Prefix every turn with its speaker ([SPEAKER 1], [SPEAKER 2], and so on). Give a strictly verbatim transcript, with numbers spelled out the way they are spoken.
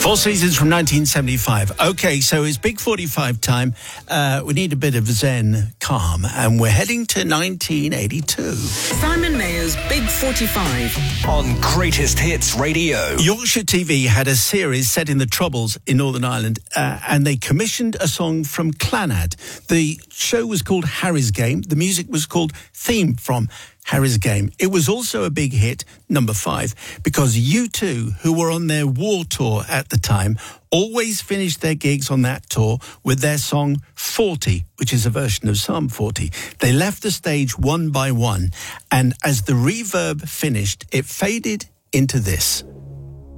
[SPEAKER 1] Four Seasons from nineteen seventy-five. Okay, so it's Big forty-five time. Uh, we need a bit of zen calm, and we're heading to nineteen eighty-two.
[SPEAKER 2] Simon Mayer's Big forty-five.
[SPEAKER 3] On Greatest Hits Radio.
[SPEAKER 1] Yorkshire T V had a series set in the Troubles in Northern Ireland, uh, and they commissioned a song from Clannad. The show was called Harry's Game. The music was called Theme from Harry's Game. It was also a big hit, number five, because U two, who were on their war tour at the time, always finished their gigs on that tour with their song forty, which is a version of Psalm forty. They left the stage one by one, and as the reverb finished, it faded into this.